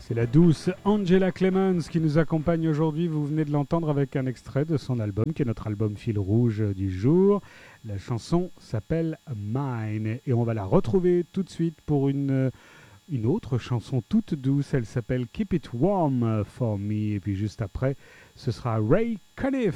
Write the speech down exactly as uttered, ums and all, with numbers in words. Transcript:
C'est la douce Angela Clemens qui nous accompagne aujourd'hui. Vous venez de l'entendre avec un extrait de son album, qui est notre album fil rouge du jour. La chanson s'appelle Mine et on va la retrouver tout de suite pour une, une autre chanson toute douce. Elle s'appelle Keep It Warm For Me. Et puis juste après, ce sera Ray Conniff